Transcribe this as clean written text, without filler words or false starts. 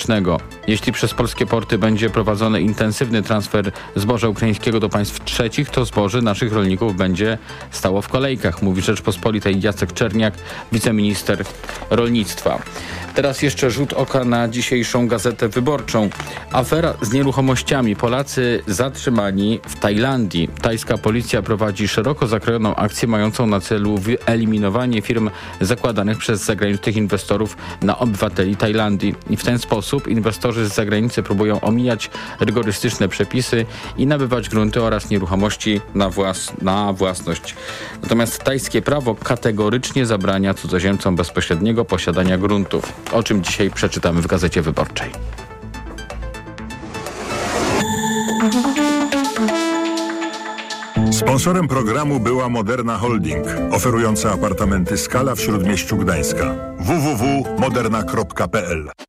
logistycznego. Jeśli przez polskie porty będzie prowadzony intensywny transfer zboża ukraińskiego do państw trzecich, to zboże naszych rolników będzie stało w kolejkach, mówi Rzeczpospolitej Jacek Czerniak, wiceminister rolnictwa. Teraz jeszcze rzut oka na dzisiejszą Gazetę Wyborczą. Afera z nieruchomościami. Polacy zatrzymani w Tajlandii. Tajska policja prowadzi szeroko zakrojoną akcję mającą na celu wyeliminowanie firm zakładanych przez zagranicznych inwestorów na obywateli Tajlandii. I w ten sposób inwestorzy z zagranicy próbują omijać rygorystyczne przepisy i nabywać grunty oraz nieruchomości na własność. Natomiast tajskie prawo kategorycznie zabrania cudzoziemcom bezpośredniego posiadania gruntów. O czym dzisiaj przeczytamy w Gazecie Wyborczej. Sponsorem programu była Moderna Holding, oferująca apartamenty Skala w Śródmieściu Gdańska. www.moderna.pl